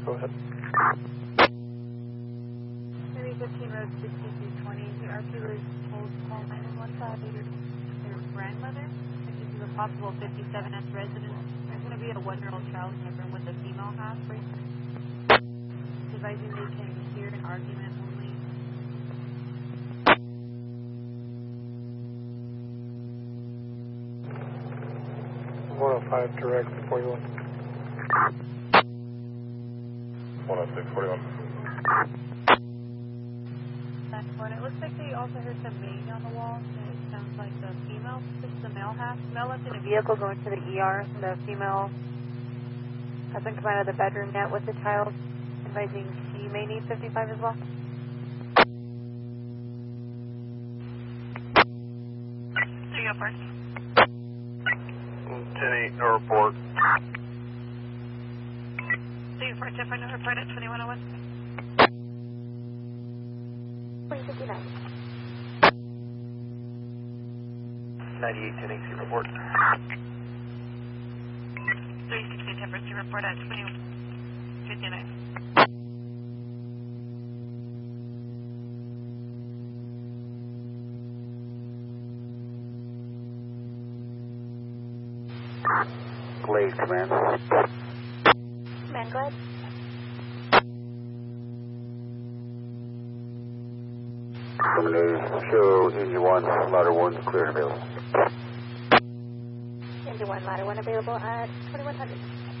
Go ahead. Maybe 15 Road 6320. The RP was told to call 911 to their grandmother. This is a possible 57S resident. There's going to be a 1-year-old child in the room with a female half bracelet. Advising they can hear an argument only. $105 direct 41. 106, 41. That's what it looks like. They also heard some banging on the wall. It sounds like the female. This is the male half. Male left in a vehicle going to the ER. The female hasn't come out of the bedroom yet with the child. Advising she may need 55 as well. There you go, first. 10-8, no report. There you go, first. No report at 2101. 359. 98, 10-8, report. 360, temperature report at 2159. Glade, command. Command, go ahead. Show engine 1, ladder 1, clear and available. Engine 1, ladder 1 available at 2100.